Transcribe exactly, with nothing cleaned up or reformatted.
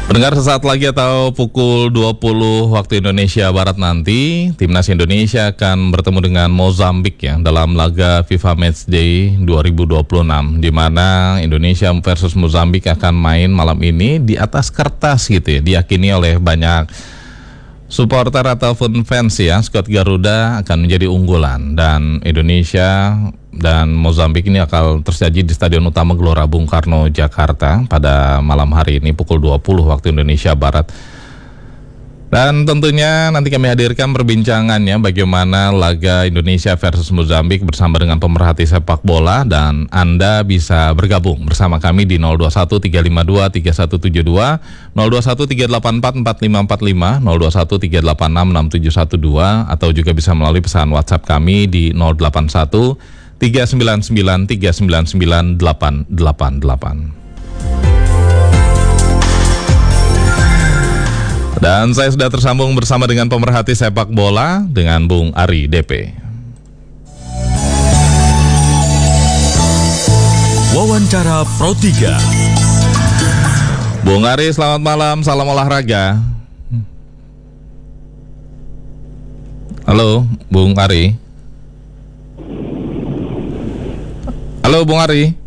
Pendengar, sesaat lagi atau pukul dua puluh waktu Indonesia Barat nanti, Timnas Indonesia akan bertemu dengan Mozambik ya dalam laga FIFA Matchday dua ribu dua puluh enam, di mana Indonesia versus Mozambik akan main malam ini di atas kertas gitu ya, diyakini oleh banyak supporter ataupun fans ya, skuad Garuda akan menjadi unggulan, dan Indonesia dan Mozambik ini akan tersaji di Stadion Utama Gelora Bung Karno, Jakarta pada malam hari ini pukul dua puluh waktu Indonesia Barat. Dan tentunya nanti kami hadirkan perbincangannya bagaimana laga Indonesia versus Mozambik bersama dengan pemerhati sepak bola, dan Anda bisa bergabung bersama kami di nol dua satu tiga lima dua tiga satu tujuh dua, nol dua satu tiga delapan empat empat lima empat lima, nol dua satu tiga delapan enam enam tujuh satu dua, atau juga bisa melalui pesan WhatsApp kami di nol delapan satu tiga sembilan sembilan tiga sembilan sembilan delapan delapan delapan. Dan saya sudah tersambung bersama dengan pemerhati sepak bola, dengan Bung Ari D P. Wawancara Pro tiga. Bung Ari, selamat malam, salam olahraga. Halo, Bung Ari. Halo, Bung Ari.